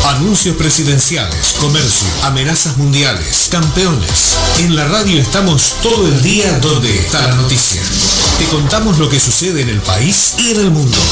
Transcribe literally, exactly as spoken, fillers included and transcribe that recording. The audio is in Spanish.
Anuncios presidenciales, comercio, amenazas mundiales, campeones. En la radio estamos todo el día donde está la noticia. Te contamos lo que sucede en el país y en el mundo.